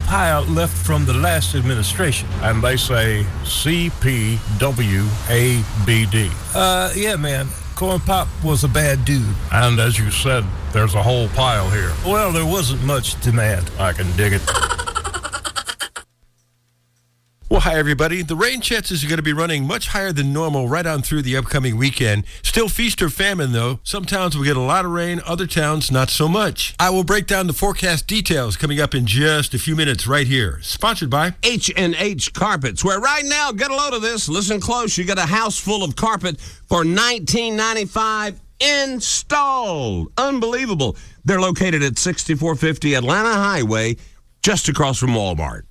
pile left from the last administration. And they say CPWABD. Yeah, man. Corn Pop was a bad dude. And as you said, there's a whole pile here. Well, there wasn't much demand. I can dig it. Well, hi, everybody. The rain chances are going to be running much higher than normal right on through the upcoming weekend. Still feast or famine, though. Some towns will get a lot of rain, other towns not so much. I will break down the forecast details coming up in just a few minutes right here. Sponsored by H&H Carpets, where right now, get a load of this. Listen close. You got a house full of carpet for $19.95 installed. Unbelievable. They're located at 6450 Atlanta Highway, just across from Walmart.